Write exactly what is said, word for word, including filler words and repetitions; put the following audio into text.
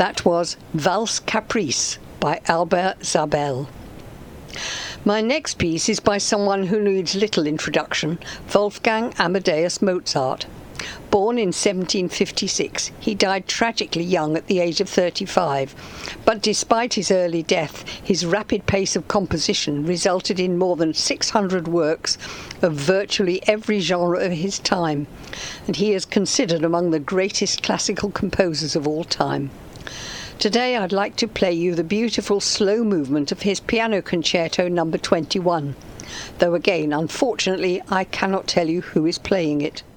That was Valse Caprice by Albert Zabel. My next piece is by someone who needs little introduction, Wolfgang Amadeus Mozart. Born in seventeen fifty-six, he died tragically young at the age of thirty-five, but despite his early death, his rapid pace of composition resulted in more than six hundred works of virtually every genre of his time, and he is considered among the greatest classical composers of all time. Today I'd like to play you the beautiful slow movement of his Piano Concerto number twenty-one, though again, unfortunately, I cannot tell you who is playing it.